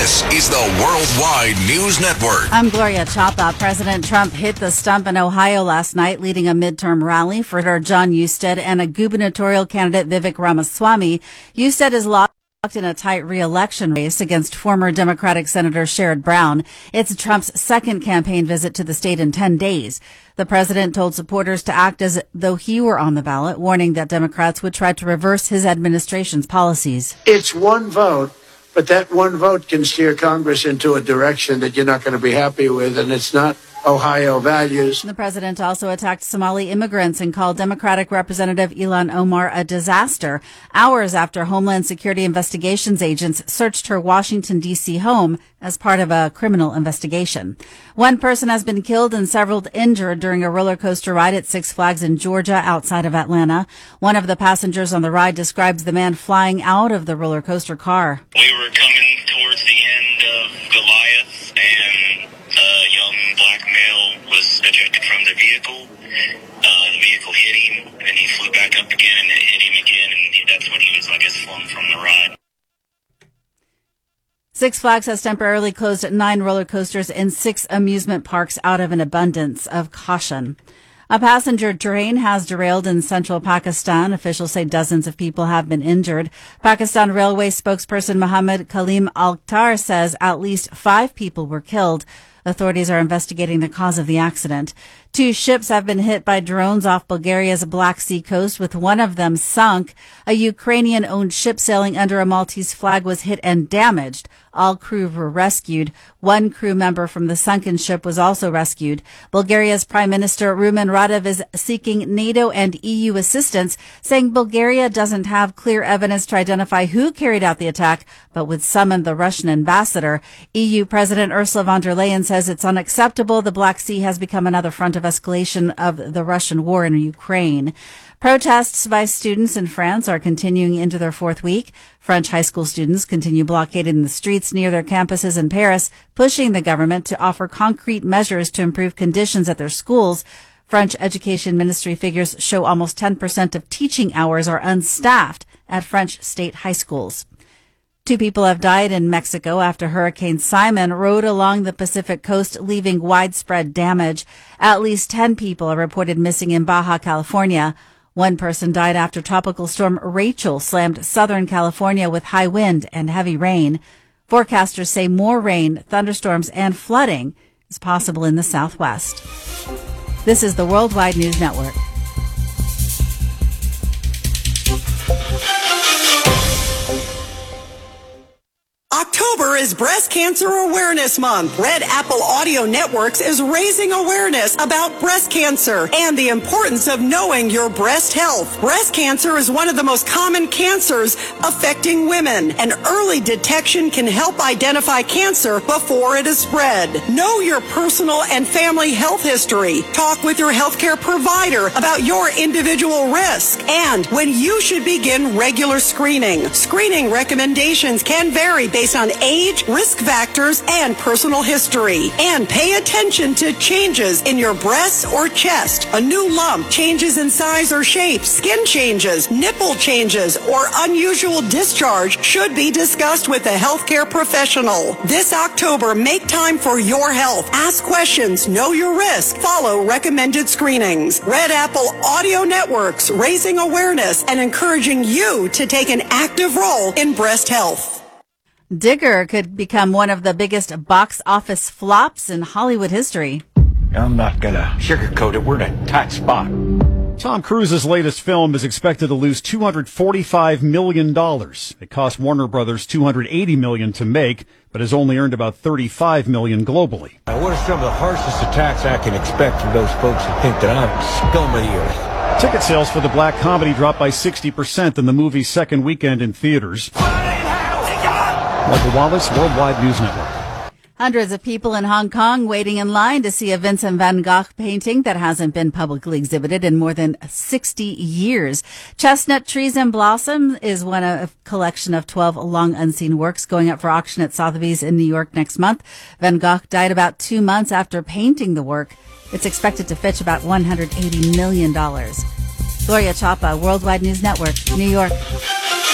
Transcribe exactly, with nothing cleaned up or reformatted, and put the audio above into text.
This is the Worldwide News Network. I'm Gloria Chapa. President Trump hit the stump in Ohio last night, leading a midterm rally for John Husted and a gubernatorial candidate, Vivek Ramaswamy. Husted is locked in a tight re-election race against former Democratic Senator Sherrod Brown. It's Trump's second campaign visit to the state in ten days. The president told supporters to act as though he were on the ballot, warning that Democrats would try to reverse his administration's policies. It's one vote, but that one vote can steer Congress into a direction that you're not going to be happy with, and it's not Ohio values. The president also attacked Somali immigrants and called Democratic Representative Ilhan Omar a disaster, hours after Homeland Security investigations agents searched her Washington, D C home as part of a criminal investigation. One person has been killed and several injured during a roller coaster ride at Six Flags in Georgia outside of Atlanta. One of the passengers on the ride describes the man flying out of the roller coaster car. We were coming towards the end of Goliath, and a young black male was ejected from the vehicle. Uh, the vehicle hit him, and then he flew back up again, and it hit him again, and he, that's when he was, I guess, flung from the ride. Six Flags has temporarily closed nine roller coasters in six amusement parks out of an abundance of caution. A passenger train has derailed in central Pakistan. Officials say dozens of people have been injured. Pakistan Railway spokesperson Mohammed Kalim Al-Khtar says at least five people were killed. Authorities are investigating the cause of the accident. Two ships have been hit by drones off Bulgaria's Black Sea coast, with one of them sunk. A Ukrainian-owned ship sailing under a Maltese flag was hit and damaged. All crew were rescued. One crew member from the sunken ship was also rescued. Bulgaria's Prime Minister Rumen Radev is seeking NATO and E U assistance, saying Bulgaria doesn't have clear evidence to identify who carried out the attack, but would summon the Russian ambassador. E U President Ursula von der Leyen says it's unacceptable. The Black Sea has become another front of escalation of the Russian war in Ukraine. Protests by students in France are continuing into their fourth week. French high school students continue blockading the streets near their campuses in Paris, pushing the government to offer concrete measures to improve conditions at their schools. French Education Ministry figures show almost ten percent of teaching hours are unstaffed at French state high schools. Two people have died in Mexico after Hurricane Simon rode along the Pacific coast, leaving widespread damage. At least ten people are reported missing in Baja California. One person died after Tropical Storm Rachel slammed Southern California with high wind and heavy rain. Forecasters say more rain, thunderstorms, and flooding is possible in the Southwest. This is the Worldwide News Network. October is Breast Cancer Awareness Month. Red Apple Audio Networks is raising awareness about breast cancer and the importance of knowing your breast health. Breast cancer is one of the most common cancers affecting women, and early detection can help identify cancer before it is spread. Know your personal and family health history. Talk with your healthcare provider about your individual risk and when you should begin regular screening. Screening recommendations can vary based on age, risk factors, and personal history. And pay attention to changes in your breasts or chest, a new lump, changes in size or shape, skin changes, nipple changes, or unusual discharge should be discussed with a healthcare professional. This October, make time for your health. Ask questions, know your risk, follow recommended screenings. Red Apple Audio Networks, raising awareness and encouraging you to take an active role in breast health. Digger could become one of the biggest box office flops in Hollywood history. I'm not gonna sugarcoat it. We're in a tight spot. Tom Cruise's latest film is expected to lose two hundred forty-five million dollars. It cost Warner Brothers two hundred eighty million dollars to make, but has only earned about thirty-five million dollars globally. Now, what are some of the harshest attacks I can expect from those folks who think that I'm scum of the earth? Ticket sales for the black comedy dropped by sixty percent in the movie's second weekend in theaters. Michael Wallace, Worldwide News Network. Hundreds of people in Hong Kong waiting in line to see a Vincent van Gogh painting that hasn't been publicly exhibited in more than sixty years. Chestnut Trees and Blossom is one of a collection of twelve long unseen works going up for auction at Sotheby's in New York next month. Van Gogh died about two months after painting the work. It's expected to fetch about one hundred eighty million dollars. Gloria Chapa, Worldwide News Network, New York.